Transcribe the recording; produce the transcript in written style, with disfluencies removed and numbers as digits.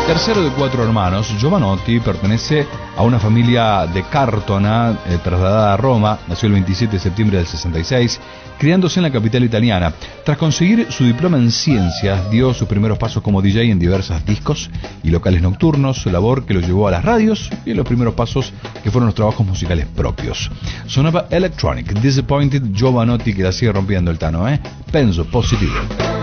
Tercero de cuatro hermanos, Jovanotti pertenece a una familia de Cartona, trasladada a Roma. Nació el 27 de septiembre del 66, criándose en la capital italiana. Tras conseguir su diploma en ciencias, dio sus primeros pasos como DJ en diversos discos y locales nocturnos, labor que lo llevó a las radios y en los primeros pasos que fueron los trabajos musicales propios. Sonaba Electronic Disappointed, Jovanotti, que la sigue rompiendo el Tano, Penso positivo.